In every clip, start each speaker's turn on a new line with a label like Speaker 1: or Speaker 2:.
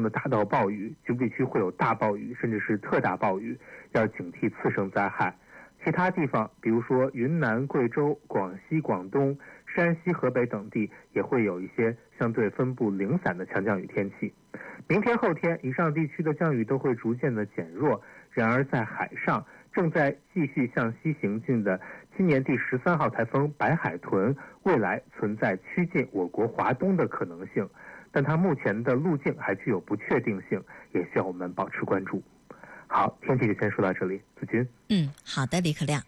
Speaker 1: 的大到暴雨，局部地区会有大暴雨，甚至是特大暴雨，要警惕次生灾害。其他地方，比如说云南、贵州、广西、广东、山西、河北等地，也会有一些相对分布零散的强降雨天气。明天、后天，以上地区的降雨都会逐渐的减弱。然而，在海上正在继续向西行进的今年第13号台风白海豚，未来存在趋近我国华东的可能性，但它目前的路径还具有不确定性，也需要我们保持关注。好，天气就先说到这里，子君。
Speaker 2: 好的，李可亮。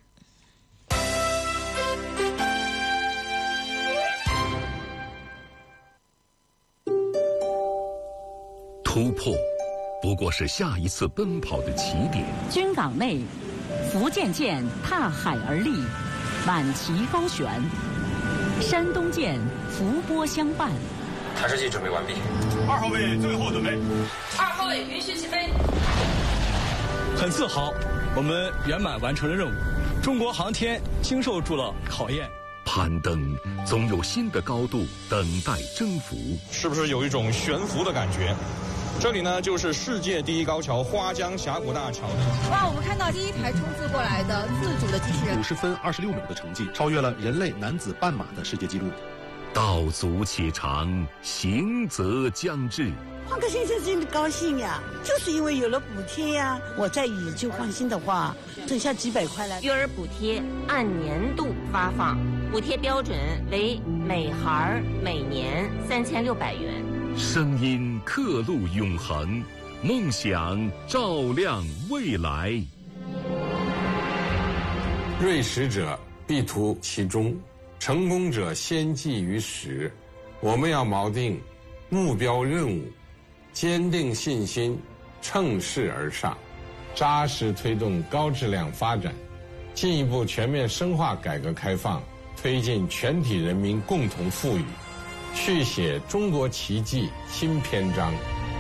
Speaker 3: 突破不过是下一次奔跑的起点。
Speaker 4: 军港内，福建舰踏海而立，满旗高悬；山东舰伏波相伴。
Speaker 5: 探视器准备完毕。
Speaker 6: 2号位最后准备。
Speaker 7: 2号位允许起飞。
Speaker 8: 很自豪，我们圆满完成了任务。中国航天经受住了考验。
Speaker 3: 攀登总有新的高度等待征服，
Speaker 6: 是不是有一种悬浮的感觉？这里呢，就是世界第一高桥花江峡谷大桥。
Speaker 9: 哇，我们看到第一台冲刺过来的自主的机器人，
Speaker 10: 50分26秒的成绩，超越了人类男子半马的世界纪录。
Speaker 3: 道阻且长，行则将至。
Speaker 11: 换个先生真的高兴呀，就是因为有了补贴呀。我再以旧换新的话，剩下几百块了。
Speaker 12: 育儿补贴按年度发放，补贴标准为每孩每年3600元。
Speaker 3: 声音刻录永恒，梦想照亮未来。
Speaker 13: 锐实者必图其中，成功者先记于始。我们要锚定目标任务，坚定信心，乘势而上，扎实推动高质量发展，进一步全面深化改革开放，推进全体人民共同富裕，续写中国奇迹新篇章。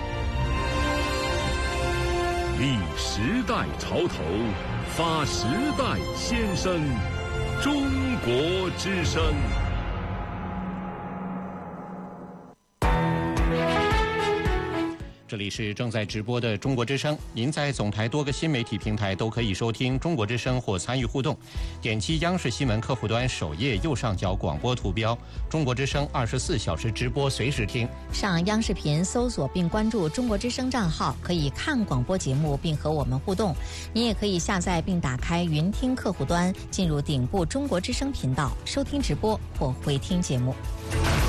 Speaker 3: 立时代潮头，发时代先声，中国之声。
Speaker 14: 这里是正在直播的中国之声，您在总台多个新媒体平台都可以收听中国之声或参与互动。点击央视新闻客户端首页右上角广播图标，中国之声24小时直播随时听。
Speaker 2: 上央视频搜索并关注中国之声账号，可以看广播节目并和我们互动。您也可以下载并打开云听客户端，进入顶部中国之声频道，收听直播或回听节目。